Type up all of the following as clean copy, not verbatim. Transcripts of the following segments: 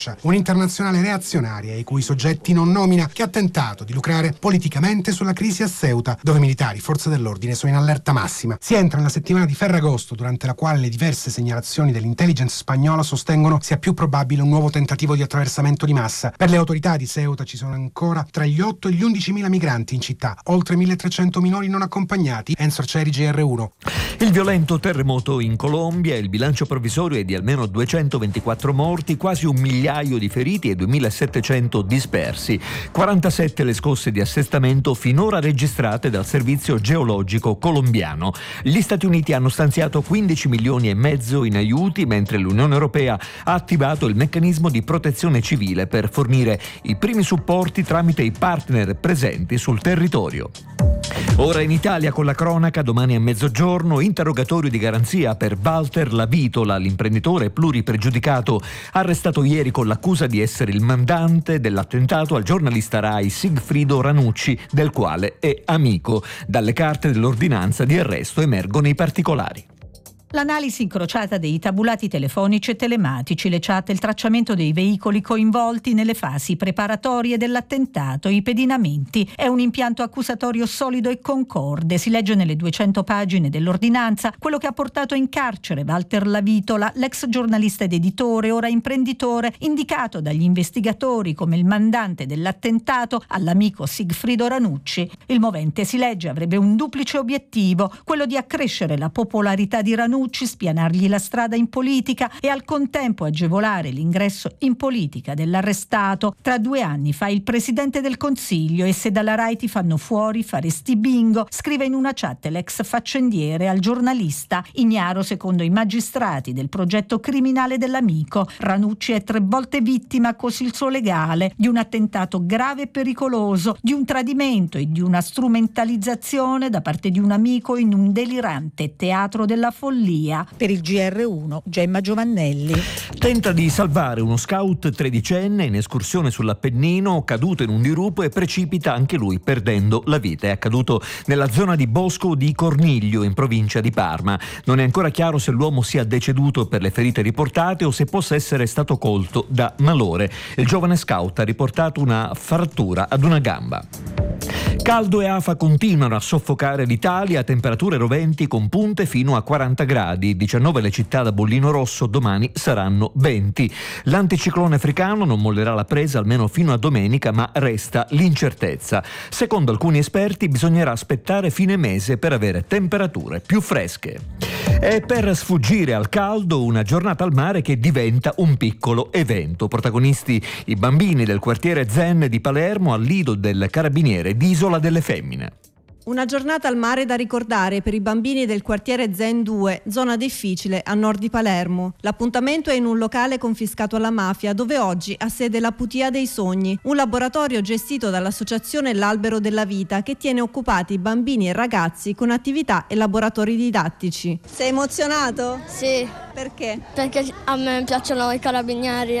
un'internazionale reazionaria i cui soggetti non nomina, che ha tentato di lucrare politicamente sulla crisi a Ceuta, dove militari, forze dell'ordine sono in allerta massima. Si entra nella settimana di Ferragosto, durante la quale le diverse segnalazioni dell'intelligence spagnola sostengono sia più probabile un nuovo tentativo di attraversamento di massa. Per le autorità di Ceuta ci sono ancora tra gli 8 e gli 11.000 migranti in città, oltre 1.300 minori non accompagnati. Enzo Arcieri, GR1. Il violento terremoto in Colombia, il bilancio provvisorio è di almeno 224 morti, quasi 1 migliaio di feriti e 2.700 dispersi. 47 le scosse di assestamento finora registrate dal servizio geologico colombiano. Gli Stati Uniti hanno stanziato 15 milioni e mezzo in aiuti, mentre l'Unione Europea ha attivato il meccanismo di protezione civile per fornire i primi supporti tramite i partner presenti sul territorio. Ora in Italia con la cronaca, domani a mezzogiorno, interrogatorio di garanzia per Walter Lavitola, l'imprenditore pluripregiudicato arrestato ieri con l'accusa di essere il mandante dell'attentato al giornalista Rai Sigfrido Ranucci, del quale è amico. Dalle carte dell'ordinanza di arresto emergono i particolari. L'analisi incrociata dei tabulati telefonici e telematici, le chat e il tracciamento dei veicoli coinvolti nelle fasi preparatorie dell'attentato, i pedinamenti. È un impianto accusatorio solido e concorde. Si legge nelle 200 pagine dell'ordinanza quello che ha portato in carcere Walter Lavitola, l'ex giornalista ed editore, ora imprenditore, indicato dagli investigatori come il mandante dell'attentato all'amico Sigfrido Ranucci. Il movente, si legge, avrebbe un duplice obiettivo, quello di accrescere la popolarità di Ranucci, spianargli la strada in politica e al contempo agevolare l'ingresso in politica dell'arrestato. Tra 2 anni fa il presidente del Consiglio e se dalla Rai ti fanno fuori faresti bingo, scrive in una chat l'ex faccendiere al giornalista, ignaro secondo i magistrati del progetto criminale dell'amico. Ranucci è 3 volte vittima, così il suo legale, di un attentato grave e pericoloso, di un tradimento e di una strumentalizzazione da parte di un amico in un delirante teatro della follia. Per il GR1, Gemma Giovannelli. Tenta di salvare uno scout 13enne in escursione sull'Appennino, caduto in un dirupo e precipita anche lui perdendo la vita. È accaduto nella zona di Bosco di Corniglio, in provincia di Parma. Non è ancora chiaro se l'uomo sia deceduto per le ferite riportate o se possa essere stato colto da malore. Il giovane scout ha riportato una frattura ad una gamba. Caldo e afa continuano a soffocare l'Italia, temperature roventi con punte fino a 40 gradi, 19 le città da bollino rosso, domani saranno 20. L'anticiclone africano non mollerà la presa almeno fino a domenica, ma resta l'incertezza. Secondo alcuni esperti bisognerà aspettare fine mese per avere temperature più fresche. E per sfuggire al caldo, una giornata al mare che diventa un piccolo evento. Protagonisti i bambini del quartiere Zen di Palermo al lido del carabiniere d'Isola delle Femmine. Una giornata al mare da ricordare per i bambini del quartiere Zen 2, zona difficile a nord di Palermo. L'appuntamento è in un locale confiscato alla mafia, dove oggi ha sede la Putia dei Sogni, un laboratorio gestito dall'associazione L'Albero della Vita che tiene occupati bambini e ragazzi con attività e laboratori didattici. Sei emozionato? Sì. Perché? Perché a me piacciono i carabinieri.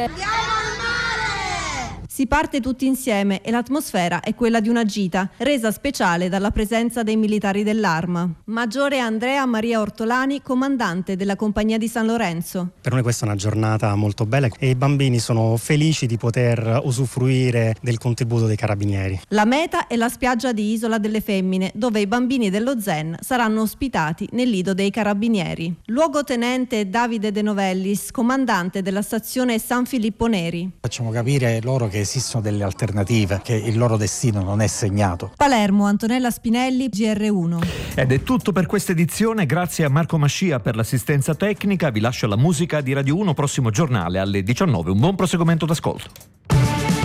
Si parte tutti insieme e l'atmosfera è quella di una gita, resa speciale dalla presenza dei militari dell'Arma. Maggiore Andrea Maria Ortolani, comandante della Compagnia di San Lorenzo. Per noi questa è una giornata molto bella e i bambini sono felici di poter usufruire del contributo dei carabinieri. La meta è la spiaggia di Isola delle Femmine, dove i bambini dello Zen saranno ospitati nel lido dei carabinieri. Luogotenente Davide De Novellis, comandante della stazione San Filippo Neri. Facciamo capire loro che esistono delle alternative, che il loro destino non è segnato. Palermo, Antonella Spinelli, GR1. Ed è tutto per questa edizione, grazie a Marco Mascia per l'assistenza tecnica. Vi lascio la musica di Radio 1, prossimo giornale alle 19. Un buon proseguimento d'ascolto.